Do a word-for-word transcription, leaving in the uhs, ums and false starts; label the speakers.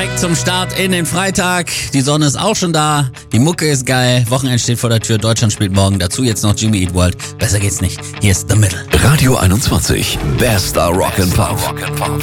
Speaker 1: Direkt zum Start in den Freitag. Die Sonne ist auch schon da. Die Mucke ist geil. Wochenende steht vor der Tür. Deutschland spielt morgen. Dazu jetzt noch Jimmy Eat World. Besser geht's nicht. Hier ist The Middle.
Speaker 2: Radio einundzwanzig. Bester Rock and Pop.